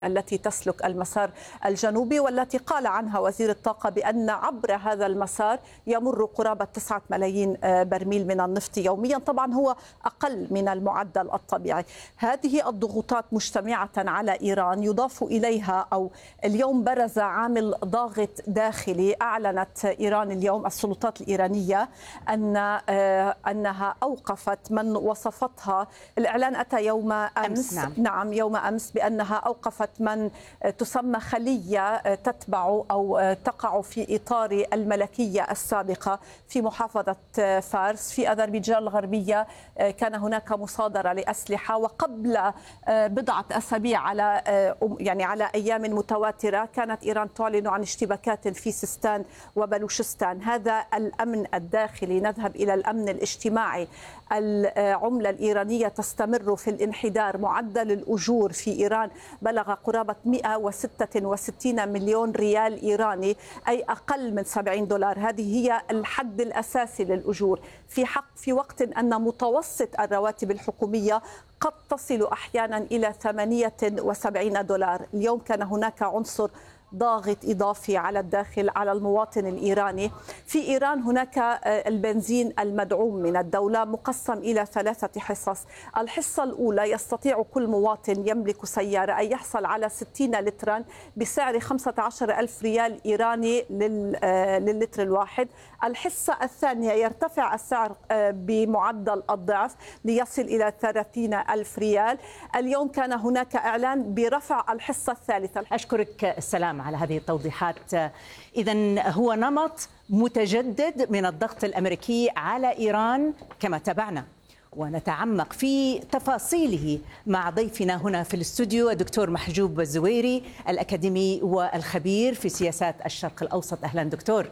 التي تسلك المسار الجنوبي، والتي قال عنها وزير الطاقة بأن عبر هذا المسار يمر قرابة 9 ملايين برميل من النفط يوميا. طبعا هو أقل من المعدل الطبيعي. هذه الضغوطات مجتمعة على إيران يضاف إليها أو اليوم برز عامل ضاغط داخلي. أعلنت إيران اليوم السلطات الإيرانية أنها أوقفت من وصفتها، الإعلان أتى يوم أمس نعم يوم أمس، بأنها أوقفت من تسمى خلية تتبع أو تقع في إطار الملكية السابقة في محافظة فارس في أذربيجان الغربية. كان هناك مصادرة لأسلحة، وقبل بضعة أسابيع على أيام متواترة كانت إيران تعلن عن اشتباكات في سيستان وبلوشستان. هذا الأمن الداخلي. نذهب إلى الأمن الاجتماعي. العملة الإيرانية تستمر في الانحدار. معدل الأجور في إيران بلغ قرابة 166 مليون ريال إيراني، أي أقل من $70. هذه هي الحد الأساسي للأجور، في وقت أن متوسط الرواتب الحكومية قد تصل أحيانا إلى $78. اليوم كان هناك عنصر ضاغط إضافي على الداخل على المواطن الإيراني. في إيران هناك البنزين المدعوم من الدولة مقسم إلى 3 حصص. الحصة الأولى يستطيع كل مواطن يملك سيارة أن يحصل على 60 لترا بسعر 15,000 ريال إيراني للتر الواحد. الحصة الثانية يرتفع السعر بمعدل الضعف ليصل إلى 30,000 ريال. اليوم كان هناك إعلان برفع الحصة الثالثة. أشكرك السلام على هذه التوضيحات. إذن هو نمط متجدد من الضغط الأمريكي على إيران كما تابعنا، ونتعمق في تفاصيله مع ضيفنا هنا في الاستوديو الدكتور محجوب الزويري، الأكاديمي والخبير في سياسات الشرق الأوسط. أهلا دكتور.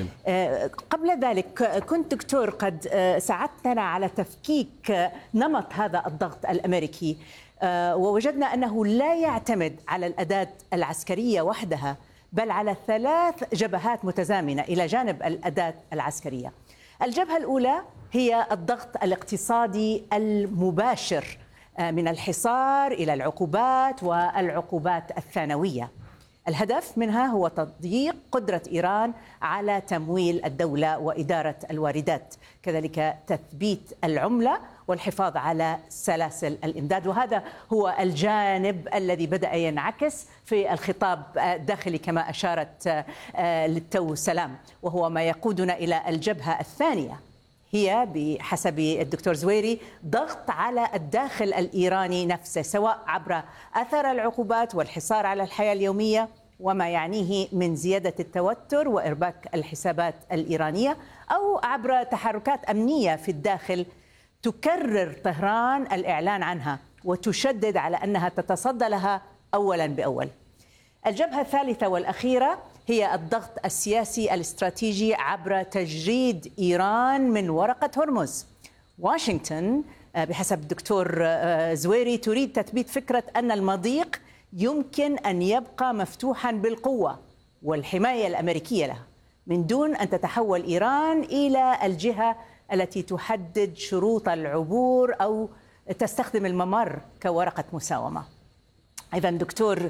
قبل ذلك كنت دكتور قد ساعدتنا على تفكيك نمط هذا الضغط الأمريكي، ووجدنا أنه لا يعتمد على الأداة العسكرية وحدها، بل على 3 جبهات متزامنة إلى جانب الأداة العسكرية. الجبهة الأولى هي الضغط الاقتصادي المباشر، من الحصار إلى العقوبات والعقوبات الثانوية. الهدف منها هو تضييق قدرة إيران على تمويل الدولة وإدارة الواردات، كذلك تثبيت العملة والحفاظ على سلاسل الإمداد. وهذا هو الجانب الذي بدأ ينعكس في الخطاب الداخلي كما أشارت للتو سلام، وهو ما يقودنا إلى الجبهة الثانية، هي بحسب الدكتور زويري ضغط على الداخل الإيراني نفسه، سواء عبر أثر العقوبات والحصار على الحياة اليومية وما يعنيه من زيادة التوتر وإرباك الحسابات الإيرانية، أو عبر تحركات أمنية في الداخل تكرر طهران الإعلان عنها وتشدد على أنها تتصدى لها أولا بأول. الجبهة الثالثة والأخيرة هي الضغط السياسي الاستراتيجي عبر تجريد إيران من ورقة هرمز. واشنطن بحسب الدكتور زويري تريد تثبيت فكرة أن المضيق يمكن أن يبقى مفتوحا بالقوة والحماية الأمريكية له، من دون أن تتحول إيران إلى الجهة التي تحدد شروط العبور أو تستخدم الممر كورقة مساومة. إذا دكتور،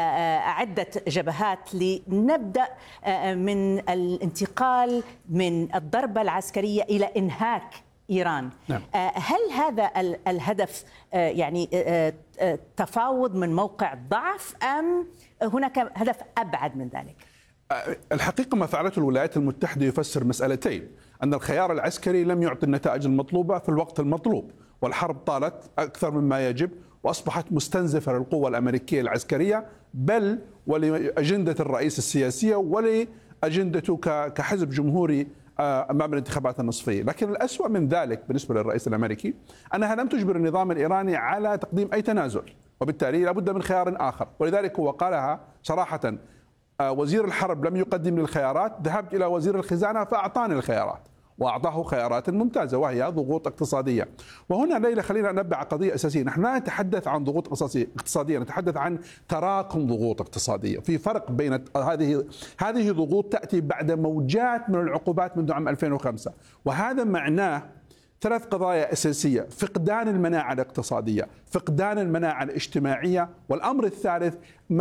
عدة جبهات لنبدأ من الانتقال من الضربة العسكرية إلى إنهاك إيران. نعم. هل هذا الهدف يعني تفاوض من موقع ضعف، أم هناك هدف أبعد من ذلك؟ الحقيقة ما فعلته الولايات المتحدة يفسر مسألتين: أن الخيار العسكري لم يعطي النتائج المطلوبة في الوقت المطلوب، والحرب طالت أكثر مما يجب وأصبحت مستنزفة للقوة الأمريكية العسكرية، بل ولأجندة الرئيس السياسية ولأجندته كحزب جمهوري أمام الانتخابات النصفية. لكن الأسوأ من ذلك بالنسبة للرئيس الأمريكي أنها لم تجبر النظام الإيراني على تقديم أي تنازل، وبالتالي لابد من خيار آخر. ولذلك هو قالها صراحة: وزير الحرب لم يقدم لي الخيارات، ذهبت إلى وزير الخزانة فأعطاني الخيارات، وأعطاه خيارات ممتازة وهي ضغوط اقتصادية. وهنا ليلى خلينا ننبه على قضية أساسية: نحن لا نتحدث عن ضغوط اقتصادية، نتحدث عن تراكم ضغوط اقتصادية. في فرق بين هذه ضغوط تأتي بعد موجات من العقوبات منذ عام 2005، وهذا معناه 3 قضايا أساسية: فقدان المناعة الاقتصادية، فقدان المناعة الاجتماعية، والأمر الثالث